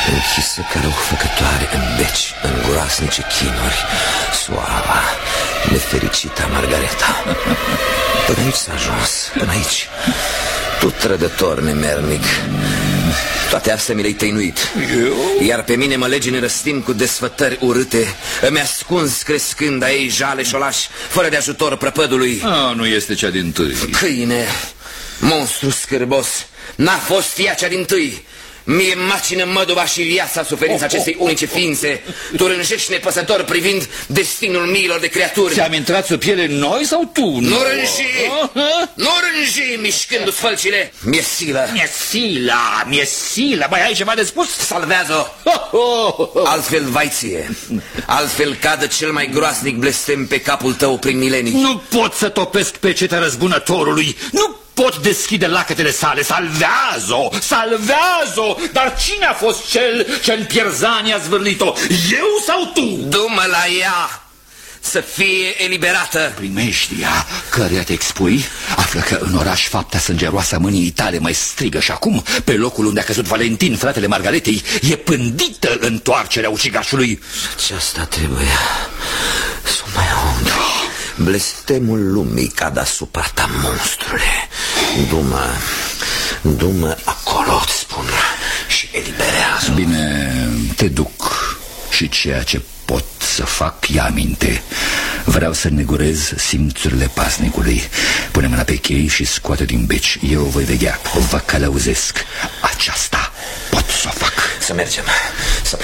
închisă ca răufăcătoare în beci, în groasnice chinuri, soava, nefericita Margareta. Până aici s-a ajuns, până aici. Tu, trădător nemernic, toate astea mi le-ai tăinuit. Iar pe mine mă legi în răstim cu desfătări urâte. Îmi ascunzi crescând a ei jale șolași, fără de ajutor prăpădului. Nu este cea dintâi. Câine, monstru scârbos, n-a fost ea cea dintâi. Mie macină măduva și viața suferința acestei unice ființe. Tu rânjești nepăsător privind destinul miilor de creaturi. Ți-am intrat sub piele noi sau tu? Nu rânji! Nu rânji, mișcându-ți fălcile. Mi-e silă. Mi-e silă. Mai ai ceva de spus? Salvează-o. Altfel vai ție. Altfel cadă cel mai groasnic blestem pe capul tău prin milenii. Nu pot să topesc pe cetea răzbunătorului. Nu pot deschide lacătele sale. Salvează-o! Salvează-o! Dar cine a fost cel ce în pierzanie a zvârlit-o? Eu sau tu? Du-mă la ea să fie eliberată. Primeștia căreia te expui află că în oraș fapta sângeroasă a mâinii tale mai strigă. Și acum, pe locul unde a căzut Valentin, fratele Margaretei, e pândită întoarcerea ucigașului. Aceasta trebuie să o mai aud. Blestemul lumii cad asupra ta, monstrule. Du-mă acolo, îți spun, și eliberează. Bine, te duc. Și ceea ce pot să fac, ia aminte. Vreau să negurez simțurile pasnicului. Pune mâna pe chei și scoate din beci. Eu voi veghea, vă călăuzesc. Aceasta pot să o fac. Să mergem, să